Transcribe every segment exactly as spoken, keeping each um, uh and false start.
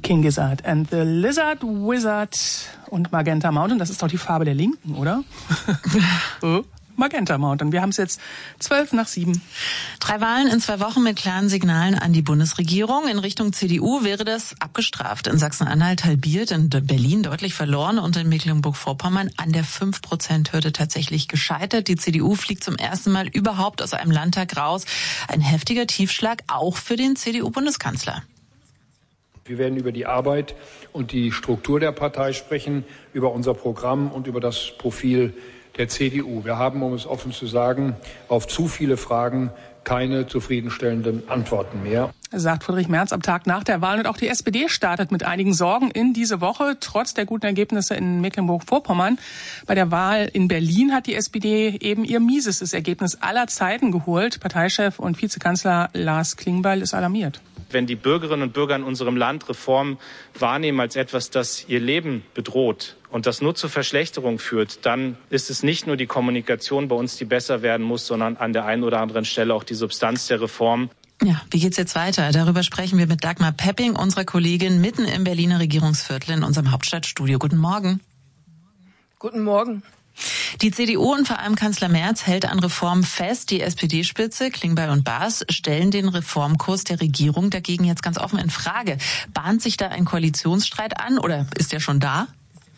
King Gizzard and the Lizard Wizard und Magenta Mountain. Das ist doch die Farbe der Linken, oder? oh. Magenta Mountain. Wir haben es jetzt zwölf nach sieben. Drei Wahlen in zwei Wochen mit klaren Signalen an die Bundesregierung. In Richtung C D U wäre das abgestraft. In Sachsen-Anhalt halbiert, in Berlin deutlich verloren und in Mecklenburg-Vorpommern an der fünf Prozent Hürde tatsächlich gescheitert. Die C D U fliegt zum ersten Mal überhaupt aus einem Landtag raus. Ein heftiger Tiefschlag auch für den C D U-Bundeskanzler. Wir werden über die Arbeit und die Struktur der Partei sprechen, über unser Programm und über das Profil der C D U. Wir haben, um es offen zu sagen, auf zu viele Fragen keine zufriedenstellenden Antworten mehr. Sagt Friedrich Merz am Tag nach der Wahl. Und auch die S P D startet mit einigen Sorgen in diese Woche, trotz der guten Ergebnisse in Mecklenburg-Vorpommern. Bei der Wahl in Berlin hat die S P D eben ihr miesestes Ergebnis aller Zeiten geholt. Parteichef und Vizekanzler Lars Klingbeil ist alarmiert. Wenn die Bürgerinnen und Bürger in unserem Land Reformen wahrnehmen als etwas, das ihr Leben bedroht und das nur zur Verschlechterung führt, dann ist es nicht nur die Kommunikation bei uns, die besser werden muss, sondern an der einen oder anderen Stelle auch die Substanz der Reform. Ja, wie geht's jetzt weiter? Darüber sprechen wir mit Dagmar Pepping, unserer Kollegin mitten im Berliner Regierungsviertel in unserem Hauptstadtstudio. Guten Morgen. Guten Morgen. Die C D U und vor allem Kanzler Merz hält an Reformen fest. Die S P D-Spitze, Klingbeil und Baas, stellen den Reformkurs der Regierung dagegen jetzt ganz offen in Frage. Bahnt sich da ein Koalitionsstreit an oder ist der schon da?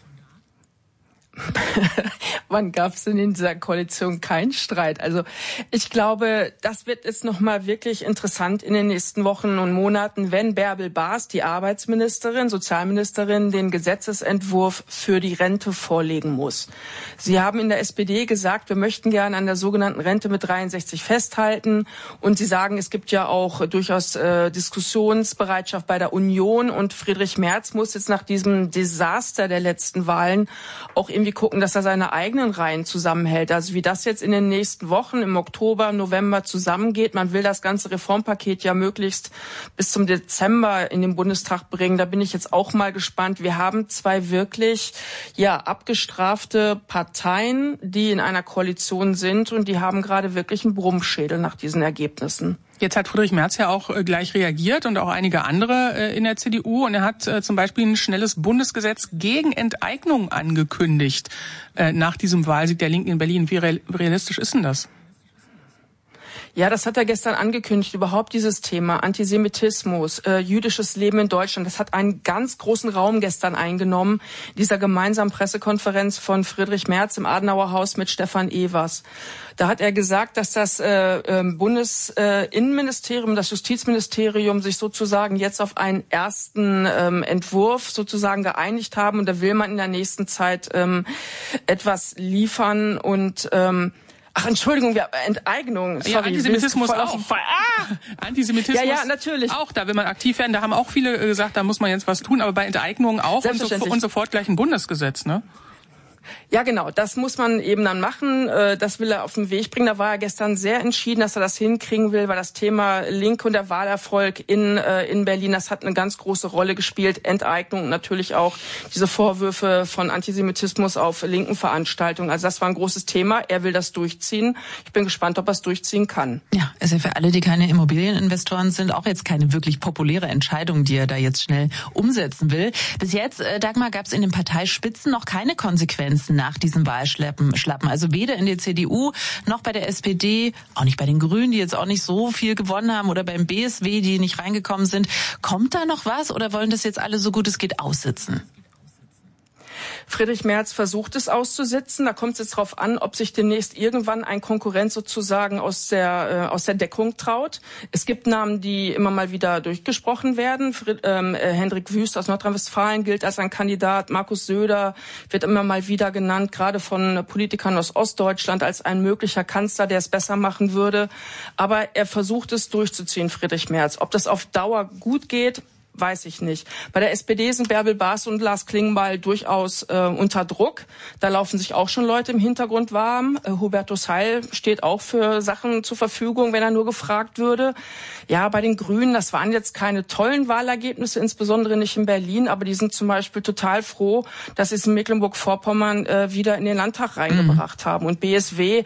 Wann gab es denn in dieser Koalition keinen Streit? Also ich glaube, das wird jetzt nochmal wirklich interessant in den nächsten Wochen und Monaten, wenn Bärbel Baas, die Arbeitsministerin, Sozialministerin, den Gesetzesentwurf für die Rente vorlegen muss. Sie haben in der S P D gesagt, wir möchten gerne an der sogenannten Rente mit dreiundsechzig festhalten. Und Sie sagen, es gibt ja auch durchaus äh, Diskussionsbereitschaft bei der Union. Und Friedrich Merz muss jetzt nach diesem Desaster der letzten Wahlen auch irgendwie gucken, dass er seine eigenen Reihen zusammenhält. Also wie das jetzt in den nächsten Wochen im Oktober, November zusammengeht. Man will das ganze Reformpaket ja möglichst bis zum Dezember in den Bundestag bringen. Da bin ich jetzt auch mal gespannt. Wir haben zwei wirklich ja abgestrafte Parteien, die in einer Koalition sind und die haben gerade wirklich einen Brummschädel nach diesen Ergebnissen. Jetzt hat Friedrich Merz ja auch gleich reagiert und auch einige andere in der C D U. Und er hat zum Beispiel ein schnelles Bundesgesetz gegen Enteignung angekündigt nach diesem Wahlsieg der Linken in Berlin. Wie realistisch ist denn das? Ja, das hat er gestern angekündigt. Überhaupt dieses Thema Antisemitismus, äh, jüdisches Leben in Deutschland, das hat einen ganz großen Raum gestern eingenommen. Dieser gemeinsamen Pressekonferenz von Friedrich Merz im Adenauer Haus mit Stefan Evers. Da hat er gesagt, dass das äh, äh, Bundesinnenministerium, das Justizministerium sich sozusagen jetzt auf einen ersten ähm, Entwurf sozusagen geeinigt haben. Und da will man in der nächsten Zeit ähm, etwas liefern und ähm, Ach, Entschuldigung, wir Enteignung. Sorry, ja, Antisemitismus auch. Ah, Antisemitismus ja, ja, natürlich. Auch, da will man aktiv werden. Da haben auch viele gesagt, da muss man jetzt was tun. Aber bei Enteignungen auch und, so, und sofort gleich ein Bundesgesetz, ne? Ja, genau. Das muss man eben dann machen. Das will er auf den Weg bringen. Da war er gestern sehr entschieden, dass er das hinkriegen will, weil das Thema Linke und der Wahlerfolg in, in Berlin, das hat eine ganz große Rolle gespielt. Enteignung und natürlich auch diese Vorwürfe von Antisemitismus auf linken Veranstaltungen. Also das war ein großes Thema. Er will das durchziehen. Ich bin gespannt, ob er es durchziehen kann. Ja, ist ja für alle, die keine Immobilieninvestoren sind, auch jetzt keine wirklich populäre Entscheidung, die er da jetzt schnell umsetzen will. Bis jetzt, Dagmar, gab es in den Parteispitzen noch keine Konsequenzen nach diesem Wahlschlappen. Also weder in der C D U noch bei der S P D, auch nicht bei den Grünen, die jetzt auch nicht so viel gewonnen haben, oder beim B S W, die nicht reingekommen sind. Kommt da noch was oder wollen das jetzt alle so gut es geht aussitzen? Friedrich Merz versucht es auszusitzen. Da kommt es jetzt darauf an, ob sich demnächst irgendwann ein Konkurrent sozusagen aus der äh, aus der Deckung traut. Es gibt Namen, die immer mal wieder durchgesprochen werden. Fried, ähm, äh, Hendrik Wüst aus Nordrhein-Westfalen gilt als ein Kandidat. Markus Söder wird immer mal wieder genannt, gerade von Politikern aus Ostdeutschland, als ein möglicher Kanzler, der es besser machen würde. Aber er versucht es durchzuziehen, Friedrich Merz. Ob das auf Dauer gut geht, weiß ich nicht. Bei der S P D sind Bärbel Baas und Lars Klingbeil durchaus äh, unter Druck. Da laufen sich auch schon Leute im Hintergrund warm. Äh, Hubertus Heil steht auch für Sachen zur Verfügung, wenn er nur gefragt würde. Ja, bei den Grünen, das waren jetzt keine tollen Wahlergebnisse, insbesondere nicht in Berlin, aber die sind zum Beispiel total froh, dass sie es in Mecklenburg-Vorpommern äh, wieder in den Landtag reingebracht mhm. haben. Und B S W,